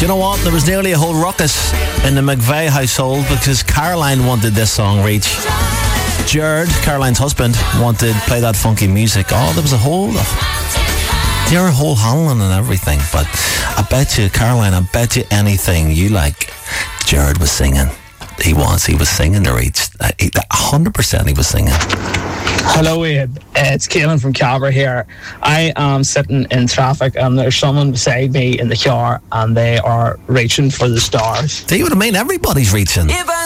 you know what? There was nearly a whole ruckus in the McVeigh household because Caroline wanted this song reach. Jared, Caroline's husband, wanted play that funky music. Oh, there was a whole handling and everything. But I bet you, Caroline, I bet you anything you like, Jared was singing. He was singing to reach. 100% he was singing. Hello, Ian. It's Caelan from Calvary here. I am sitting in traffic and there's someone beside me in the car and they are reaching for the stars. See what I mean? Everybody's reaching.